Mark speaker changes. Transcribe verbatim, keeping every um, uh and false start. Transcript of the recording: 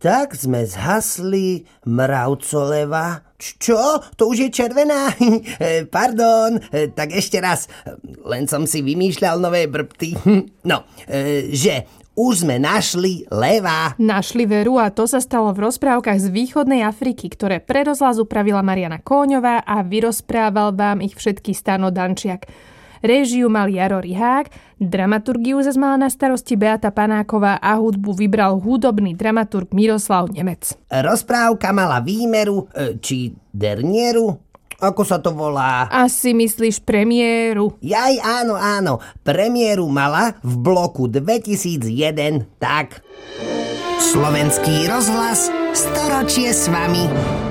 Speaker 1: tak sme zhasli mravcoleva. Čo? To už je červená? Pardon, tak ešte raz. Len som si vymýšľal nové brbty. No, že už sme našli leva.
Speaker 2: Našli veru a to sa stalo v rozprávkach z východnej Afriky, ktoré pre rozhlas upravila Mariana Kóňová a vyrozprával vám ich všetky Stano Dančiak. Réžiu mal Jaro Rihák, dramaturgiu zas mala na starosti Beata Panáková a hudbu vybral hudobný dramaturg Miroslav Nemec.
Speaker 1: Rozprávka mala výmeru, či dernieru, ako sa to volá?
Speaker 2: Asi myslíš premiéru.
Speaker 1: Jaj, áno, áno, premiéru mala v bloku dvetisícjeden, tak. Slovenský rozhlas, storočie s vami.